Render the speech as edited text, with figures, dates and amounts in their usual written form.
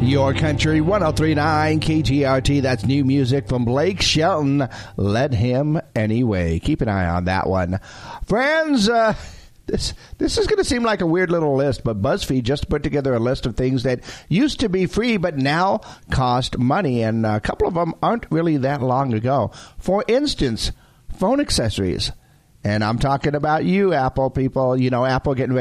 Your Country 103.9 KTRT. That's new music from Blake Shelton. Let Him Anyway. Keep an eye on that one. Friends, this is going to seem like a weird little list, but BuzzFeed just put together a list of things that used to be free but now cost money, and a couple of them aren't really that long ago. For instance, phone accessories. And I'm talking about you, Apple people. You know, Apple getting ready